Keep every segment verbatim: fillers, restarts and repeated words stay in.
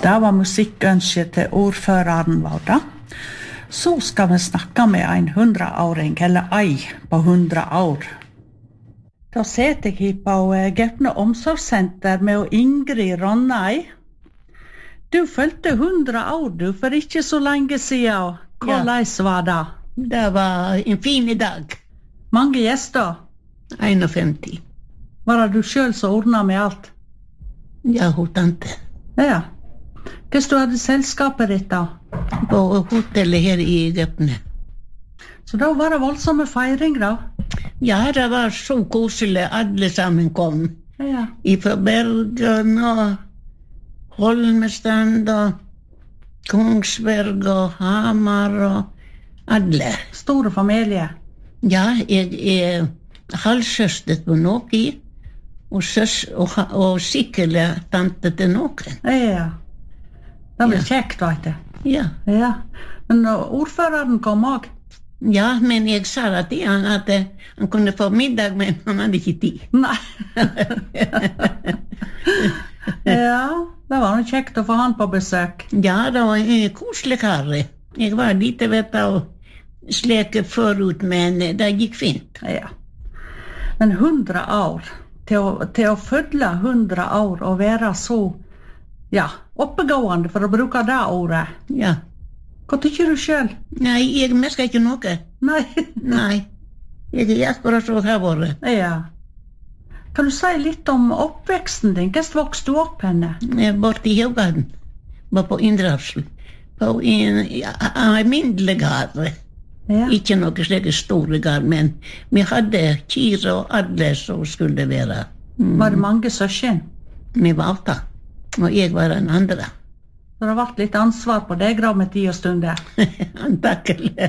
Det var musikkønsket til ordføreren vår da. Så skal vi snakke med en hundraåring, eller ei på hundra år. Da sitter jeg på Gaupne omsorgssenter med Ingrid Ronnei. Du følte hundra år, du, for ikke så lenge siden. Hvordan var det? Det var en fin dag. Mange gjester? femti. Var det du selv som ordnet med alt? Ja, hun tante. Ja. Hvordan du hadde selskapet ditt da? På hotellet her i Gaupne. Så da var det voldsomme feiring da? Ja, det var så koselig. Alle sammen kom. Ja. Fra Bergen og Holmestrand og Kongsberg og Hamar og alle. Store familie? Ja, jeg er halvsøster på noen, og, søs, og, og sikkert tante til noen. Ja. Det ble ja. kjekt, vet du. Ja. Ja. Men ordføreren kom også? Ja, men jeg sa til han at han kunne få middag, men han hadde ikke tid. Nei. Ja, det var noe kjekt å få han på besøk. Ja, det var en koselig kar. Jeg var litt vet du, sleke forut, men det gikk fint. Ja. Men hundra år, til å, til å følge hundra år og være så, ja, oppegående, for å bruke det ordet. Ja. Hva tykker du selv? Nei, jeg merker ikke noe. Nei. Nei, jeg er akkurat så har vært. Ja. Kan du si litt om oppveksten din? Hvordan vokste du opp henne? Jeg var i Haugaden, var på Indrafsel, på en alminnelig gard. Ja. Ikke noe slike store gard, men vi hadde kyr og alle som skulle være. Mm. Var det mange søsken? Vi var åtta, og jeg var den andre. Så det har vært litt ansvar på deg da med tid og stunder? Antakelig.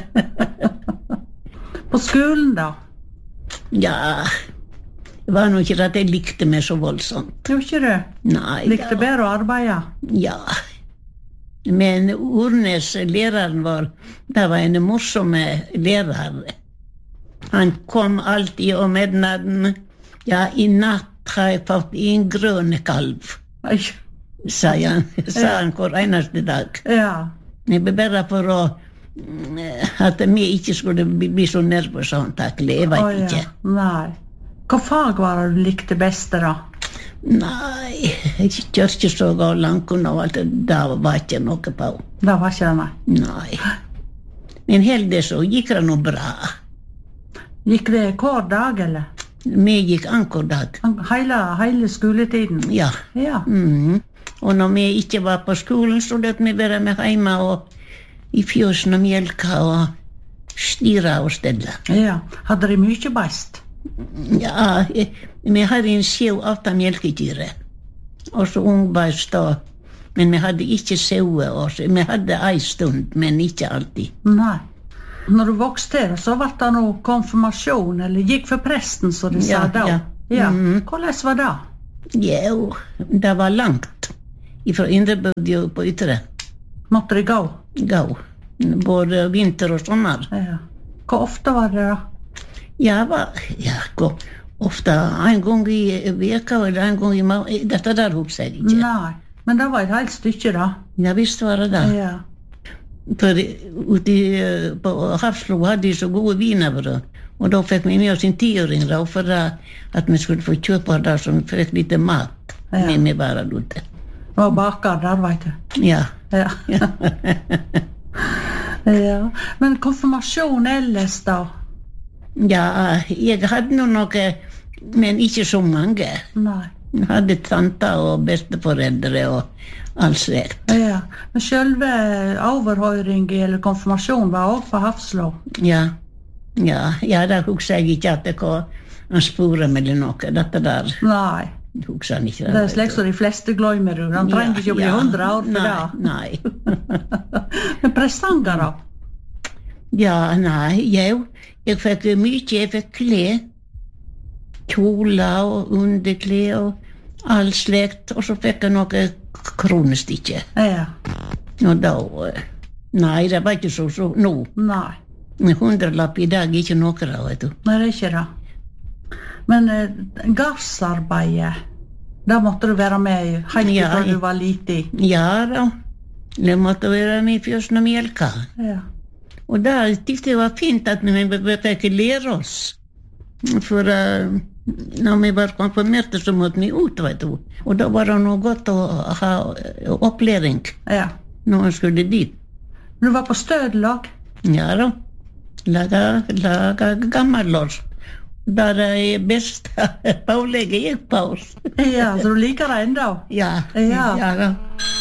På skolen da? Ja, det var nok ikke at jeg likte meg så voldsomt. Gjorde ikke du? Nei. Likte bedre å arbeide? Ja. Men Ornes, læreren vår, det var en morsom lærer. Han kom alltid om midnatten. Ja, i natt har jeg fått en grønn kalv. Oi. Sa han, sa han hver eneste dag. Ja. Det ble bare for å at vi ikke skulle bli, bli så nervøse sånn, takle, jeg vet oh, ja. ikke. Nei. Hva fag var det du likte best da? Nei, jeg kjørte ikke så gå langt og alt det, det var ikke noe på. Det var ikke det, nei? Nei. Men heldig så gikk det noe bra. Gikk det hver dag, eller? Vi gikk anker dag. Hele, hele skoletiden? Ja. Ja. Mm. Og når vi ikke var på skolen, så løp vi være med hjemme og i fjøsen og mjelka og styre og stelle. Ja, hadde de mye best? Ja, vi hadde en sjø åtte mjelkedyre. Og så ung best da. Men vi hadde ikke sauer også. Vi hadde en stund, men ikke alltid. Nei. Når du vokste her, så var det noe konfirmasjon, eller gikk for presten, så de ja, sa da. Ja. Ja. Mm. Hvordan var det? Jo, det var langt. Fra Indrebygd på Ytre. Måtte de gå? Gå. Både vinter og sommer. Ja. Hvor ofte var det da? Ja, var, ja hvor ofte. En gang i veka eller en gang i måned. Dette der husker jeg ikke. Nei, men det var et helt stykke da. Ja, visst var det da. Ja. For ute på Hafslo hadde de så gode wienerbrød. Og da fikk vi med oss en tiåring da, for at vi skulle få kjøpe det som fikk litt mat. Ja. Men vi var ute. Og baker der, vet du. Ja. Ja. Ja. Men konfirmasjon ellers da? Ja, jeg hadde noe, men ikke så mange. Nei. Jeg hadde tanter og besteforeldre og alt slekt. Ja, men selve overhøring eller konfirmasjon var også på Hafslo? Ja, ja, ja, da husker jeg ikke at det var en spore eller noe, dette der. Nei. Husker han ikke det. Det er slik som de fleste glemmer, han trenger ikke å bli hundra år for det. Nei, nei. Men prestanger da? Ja, nei, jeg, jeg fikk mye, jeg fikk kle, kjoler og underkle og all slekt, og så fikk jeg noe kronestikke. Ja. Og da, nei, det var ikke så, så, nå. Nei. En hundrelapp i dag er ikke noe da, vet du. Nei, det er ikke det. Men eh, gardsarbeidet, Da måtte du være med helt Ja, fra jeg- du var liten. Ja da, det måtte være med først når mjølka. Ja. Og da tykte jeg det var fint at vi fikk lære oss. For uh, når vi var konfirmerte, så måtte vi ut, vet du. Og da var det noe godt å ha opplæring Ja. når man skulle dit. Men du var på stødel også? Ja da, laga, laga gammellås. Der er best pålegget gikk på oss. Ja, så du liker det enda? Ja, Ja. ja da.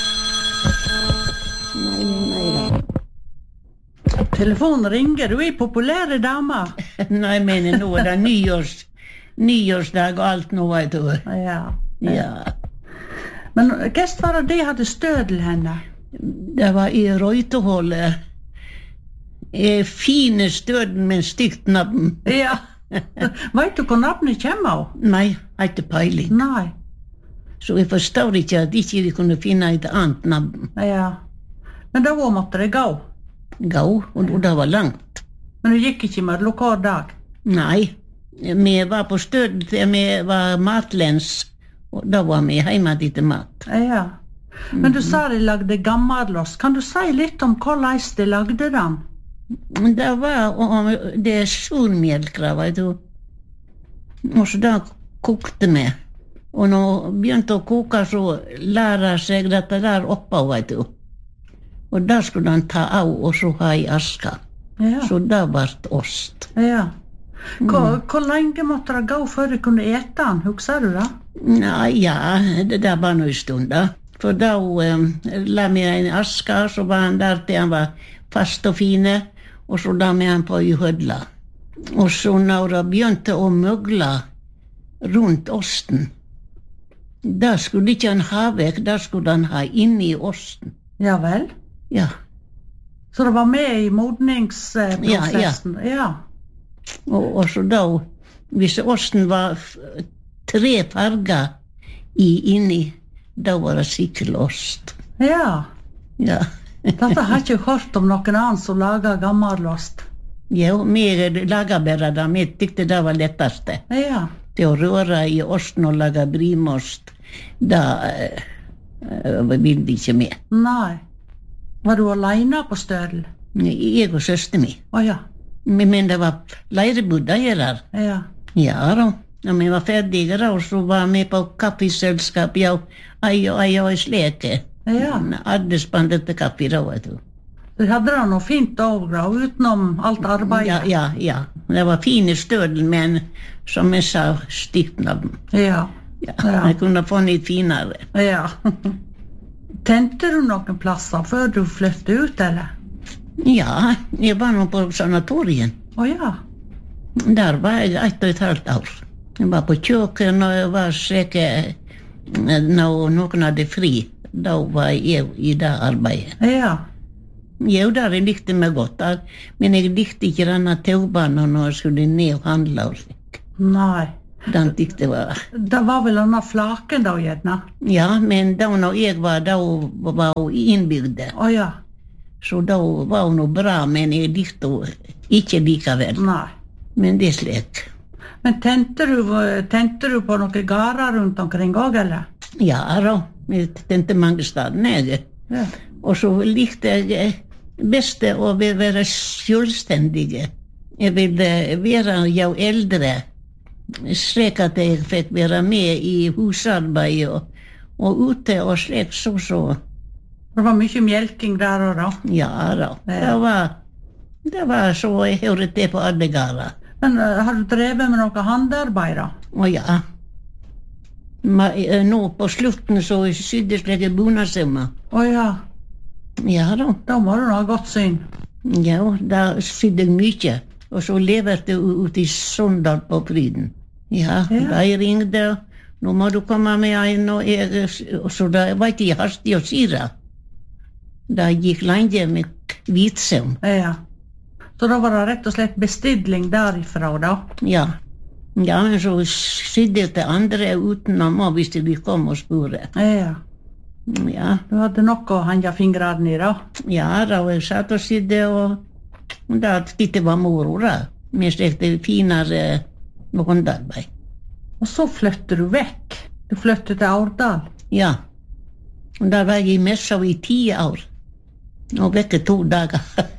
Nei, nei da. Telefonen ringer, du er populære dame. Nei, men nå er det nyårs, nyårsdag og alt nå, vet du. Ja. Ja. Men hva var det de hadde stødel henne? Det var i Røyteholdet. Eh, Fine støden med stygt navn. Ja. Vet du hvor navnet kommer av? Nei, har ikke peiling. Nei. Så jeg forstår ikke at ikke vi kunne finne et annet navn. Ja. Men da måtte det gå. Gå, og det var langt. Men du gikk ikke med lokal dag? Nei, vi var på stød til vi var matlens, og da var vi hjemme til mat. Ja. Men du sa de lagde gammellost. Kan du si litt om hvordan de lagde den? Det var om det surmjølk, vet du. Og så da kokte vi. Og når det begynte å koke, så lærer seg dette der oppå, vet du. Og da skulle han ta av og så ha i aska. Ja. Så det ble ost. Ja. Hvor, hvor lenge måtte det gå før du kunne ete den? Husker du det? Nei, ja, det der var noe stund da. For da um, la vi en aska, så var han der til han var fast og fine, og så la vi han på i hødla. Og så når det begynte å møgle rundt osten, da skulle ikke han ha vekk, da skulle han ha inni osten. Ja vel? Ja, Så det var med i modningsprosessen? Ja, ja. og, og så da, hvis osten var f- tre farger i inni, da var det sikkert ost. Ja. Ja. Dette har jeg ikke hørt om noen annen som lager gammellost. Ja, vi laget bare det, vi tykte det var letteste. Ja. Til å røre i osten og lage brimost, da eh, eh, ville vi ikke med. Nei. Var du alene på stødel? Jeg og søster mi. Å ja. Men men det var leirebudda her der. Ja. Ja da, når vi var ferdige da, så var vi på kaffeselskap, ja, ei og ei og ei sleke. Ja. Alle spanderte kaffe da, vet du. Du hadde det noe fint overgrå utenom alt arbeidet? Ja, ja, ja. Det var fine stødel, men som jeg sa, stygt navn. Ja. Ja, Ja. jeg kunne få litt finere. Ja. Tente du noen plasser før du flyttet ut, eller? Ja, jeg var nå på sanatorien. Å ja. Der var jeg ett og et halvt år. Jeg var på kjøkken, og jeg var sikker når noen hadde fri. Da var jeg i det arbeidet. Ja. Jo, der jeg likte meg godt, der. Men jeg likte ikke denne taubanen når jeg skulle ned og handle og slik. Nei. Den tykte jeg var... Det var vel denne flaken da, gjerne? Ja, men da når jeg var, da var hun innbygde. Å ja. Så da var hun noe bra, men jeg likte henne ikke likevel. Nei. Men det er slik. Men tente du, tente du på noen gårder rundt omkring også, eller? Ja da, jeg tente mange steder, jeg. Ja. Og så likte jeg best å være selvstendige. Jeg ville være jo eldre, slik at jeg fikk være med i husarbeid og, og ute og slik så så. Det var mye melking der og da. Ja da, det var, det var så jeg hørte det på alle gårder. Men uh, har du drevet med noe handarbeid da? Å ja. Ma, eh, nå på slutten så sydde slik bunadssømmer. Å ja. Ja da. Da må du ha godt syn. Ja, da sydde jeg mye. Og så leverte jeg ut i Sondal på Fryden. Ja, Ja. da jeg ringte, nå må du komme med en, og jeg, og så da var ikke jeg hastig å si det. Da gikk lenge med hvitsøvn. Ja. Så da var det rett og slett bestilling derifra da? Ja. Ja, men så sydde jeg til andre utenom, og hvis de kom og spurte. Ja. Ja, Du hadde noe å henge fingrene i da? ja, da var jeg satt og sydde, og og da tykte det var moro da. Vi stekte finere håndarbeid. Og så flyttet du vekk. Du flyttet til Årdal? Ja. Og der var jeg i Messa i ti år. Og vekke to dager.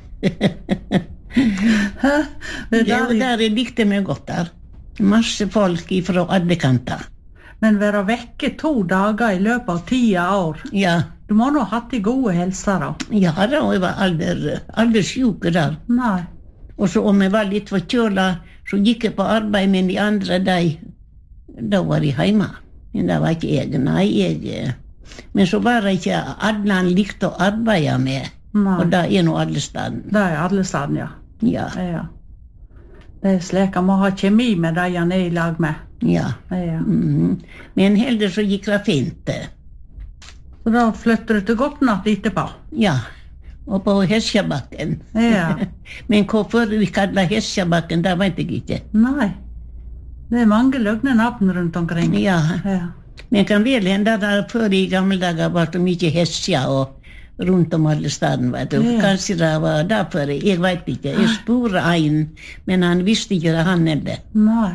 Det Ja, der, der jeg likte meg godt der. Masse folk fra alle kanter. men være vekke to dager i løpet av ti år, Ja, du må nå ha hatt i gode helser da. ja da, og jeg var aldri, aldri syk der. Nei. Og så om jeg var litt forkjøla, så gikk jeg på arbeid, men de andre, de, da var de hjemme. Men det var ikke jeg, nei, jeg. Men så var det ikke alle han likte å arbeide med, Nei. og det er nå alle steder. Det er alle steder, ja. Ja, Ja. Det er slik, han må ha kjemi med de han er i lag med. ja. Ja. Mhm. Men heldig så gikk det fint. Så da flytter du til Gotnatt etterpå? Ja, og på Hesjabakken. Ja. Men hvorfor vi kaller Hesjabakken, det vet jeg ikke. Nei. Det er mange løgne navn rundt omkring. Ja, Ja. men kan vel hende at før i gamle dager var det mye Hesja og rundt om alle steder, vet du. Ja. Kanskje det var derfor, jeg vet ikke. Jeg spurte en, men han visste ikke det han heller. Nei.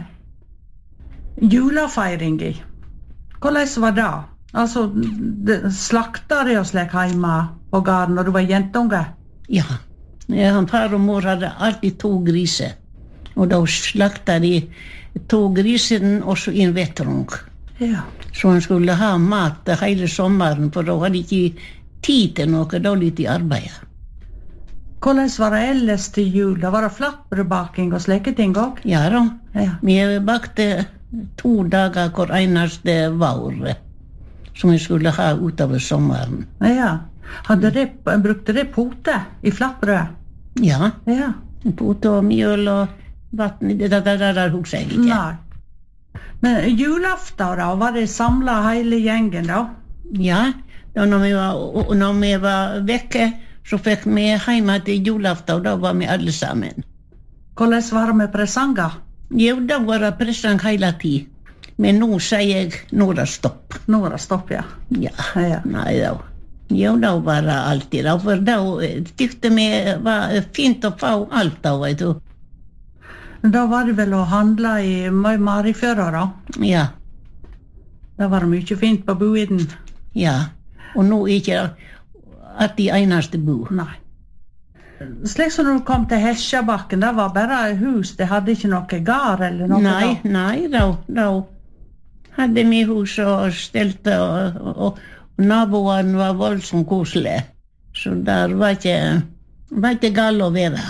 Julefeiringa. Hvordan var det? Altså, det- slakta de og slik hjemme på gården når du var jentunge? Ja, ja han far og mor hadde alltid to griser. Og da slakta de to grisen og så en vettrung. Ja. Så han skulle ha mat hele sommeren, for da hadde de ikke tid til noe, da litt i arbeid. Hvordan var det ellers til jul? Da var det flatbrødbaking og slike ting òg? Ja da, Ja. vi bakte to dager hver eneste vår, som vi skulle ha utover sommeren. Ja. Hadde de, brukte de pote i flatbrød? Ja, Ja. pote og mjøl og vatten, det der, der, der husker jeg ikke. Nei. Men julaften da, var de samlet hele gjengen da? Ja, da når vi var, og når vi var vekke, så fikk vi hjemme til julaften, og da var vi alle sammen. Hvordan var det med presanger? Jo, da var det presang hele tid. Men nå sier jeg, nå er det stopp. Nå var det stopp, ja. Ja, Ja. nei da. Jo, da var det alltid da, for da tykte vi var fint å få alt da, vet du. Men da var det vel å handle i Marifjøra da? Ja, Da var det mye fint på boiden. ja. Og nå er ikke at de eneste bo. Nei. Slik som når du kom til Hesjabakken, det var bare hus, det hadde ikke noe gard eller noe Nei, da? nei, da, da hadde vi hus og stelte, og, og, og naboene var voldsomt koselige. Så der var ikke, var ikke galt å være.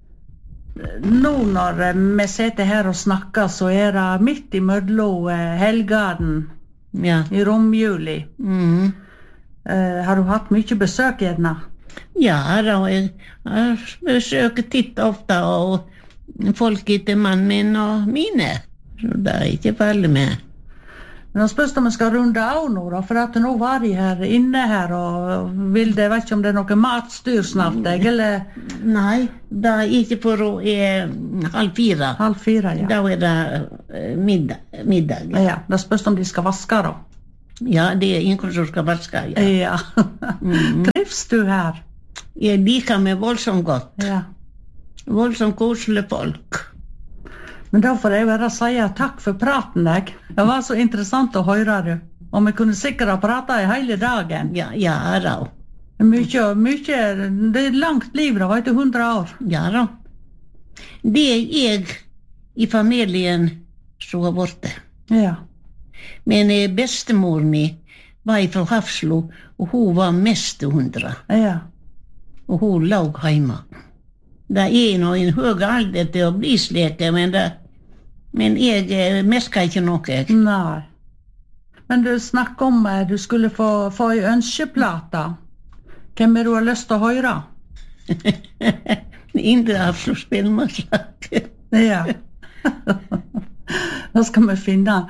Nå når eh, vi sitter her og snakker, så er det midt i mellom eh, helgaden Ja. i romjuli. Mhm. Eh, har du hatt mye besøk gjerne? Ja, da, jeg, jeg besøker titt ofte, og folk etter mannen min og mine. Så det er ikke farlig med. Men da spørs det om vi skal runde av nå, da, for at nå var de her inne her, og vil det, vet ikke om det er noe matstyr snart, jeg, eller Nei, det er ikke for å er halv fire. halv fire, ja. Da er det eh, middag. middag. Ja, da spørs det om de skal vaske da. Ja, det er ingen som skal vaske. Ja. Ja. Trives du her? Jeg liker meg voldsomt godt. Ja. Voldsomt koselige folk. Men da får jeg bare si takk for praten, deg. Det var så interessant å høre du. Og vi kunne sikkert ha pratet i hele dagen. Ja, ja da. Mye, mye, det er langt liv da, vet du, hundre år. Ja da. Det er jeg i familien som har vært det. Ja. Men eh, bestemor mi var fra Hafslo, og hun var mest hundre. Ja. Og hun lå hjemme. Det er nå en høy alder til å bli slik, men, det, men jeg eh, merker ikke noe. Nei. Men du snakker om at du skulle få, få en ønskeplate. Hvem er du har lyst til å høre? Indre Hafslo spillmannslag. Ja. Da skal vi finne.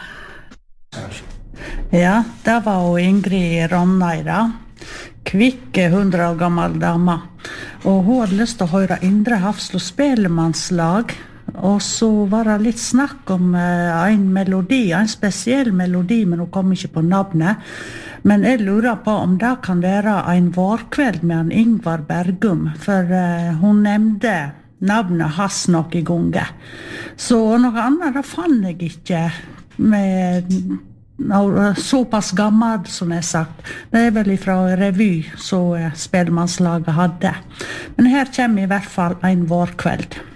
Ja, det var jo Ingrid Ronneida. Kvikke, hundre år gammel dame. Og hun hadde lyst til å høre Indre Hafslo spellemannslag. Og så var det litt snakk om eh, en melodi, en spesiell melodi, men hun kom ikke på navnet. Men jeg lurer på om det kan være en vårkveld med en Ingvar Bergum, for eh, hun nevnte navnet hans nok i gonge. Så noe annet da fann jeg ikke med såpass gammel som jeg sagt. Det er vel fra revy så spellemannslaget hadde. Men her kommer i hvert fall en vårkveld.